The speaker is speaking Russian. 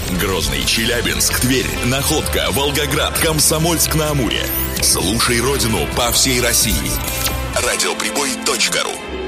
Грозный, Челябинск, Тверь, Находка, Волгоград, Комсомольск-на-Амуре. Слушай родину по всей России. Радиоприбой.ру.